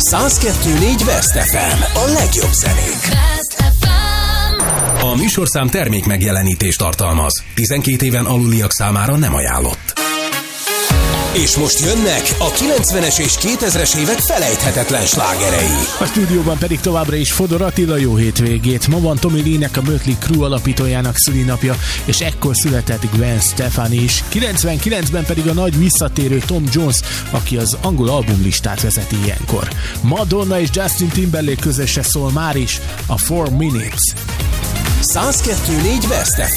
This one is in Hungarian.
102.4 Best FM. A legjobb zenék. A műsorszám termék megjelenítést tartalmaz. 12 éven aluliak számára nem ajánlott. És most jönnek a 90-es és 2000-es évek felejthetetlen slágerei. A stúdióban pedig továbbra is Fodor Attila, jó hétvégét. Ma van Tommy Lee-nek, a Mötley Crüe alapítójának szülinapja, és ekkor született Gwen Stefani is. 99-ben pedig a nagy visszatérő Tom Jones, aki az angol albumlistát vezeti ilyenkor. Madonna és Justin Timberlake közöse szól már is, a 4 Minutes. 102.4 Best FM.